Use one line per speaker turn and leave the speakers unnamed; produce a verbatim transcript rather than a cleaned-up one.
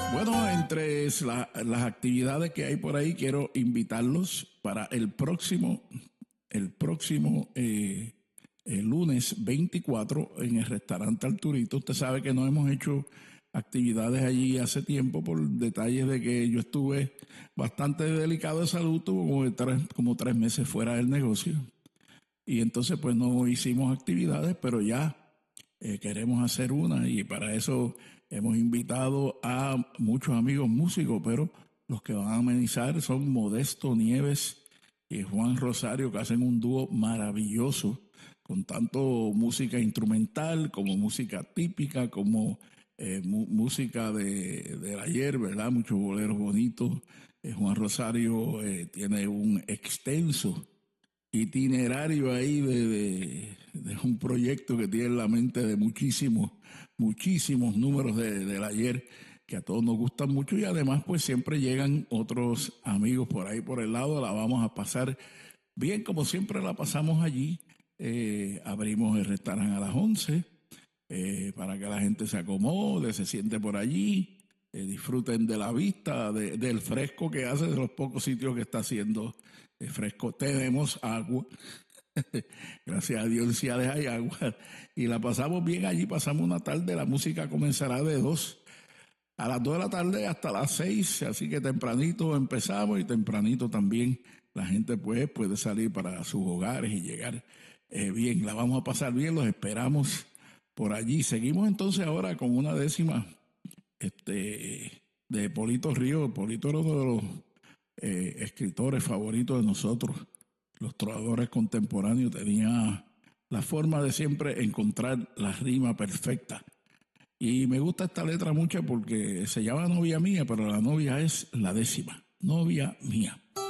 Bueno, entre la, las actividades que hay por ahí, quiero invitarlos para el próximo, el próximo eh, el lunes veinticuatro en el restaurante Arturito. Usted sabe que no hemos hecho actividades allí hace tiempo por detalles de que yo estuve bastante delicado de salud, tuve como tres, como tres meses fuera del negocio. Y entonces pues no hicimos actividades, pero ya eh, queremos hacer una y para eso hemos invitado a muchos amigos músicos, pero los que van a amenizar son Modesto Nieves y Juan Rosario, que hacen un dúo maravilloso con tanto música instrumental como música típica, como eh, mu- música de, del ayer, ¿verdad? Muchos boleros bonitos. Eh, Juan Rosario eh, tiene un extenso itinerario ahí de, de, de un proyecto que tiene en la mente de muchísimos, muchísimos números de, del ayer que a todos nos gustan mucho y además pues siempre llegan otros amigos por ahí por el lado, la vamos a pasar bien como siempre la pasamos allí. Eh, abrimos el restaurante a las once eh, para que la gente se acomode, se siente por allí, eh, disfruten de la vista, de, del fresco que hace, de los pocos sitios que está haciendo eh, fresco. Tenemos agua, gracias a Dios en Ciales hay agua, y la pasamos bien allí, pasamos una tarde, la música comenzará de dos a las dos de la tarde hasta las seis, así que tempranito empezamos y tempranito también la gente pues puede salir para sus hogares y llegar eh, bien, la vamos a pasar bien, los esperamos por allí. Seguimos entonces ahora con una décima este, de Polito Río. Polito era uno de los eh, escritores favoritos de nosotros, los trovadores contemporáneos. Tenía la forma de siempre encontrar la rima perfecta. Y me gusta esta letra mucho porque se llama Novia Mía, pero la novia es la décima. Novia Mía.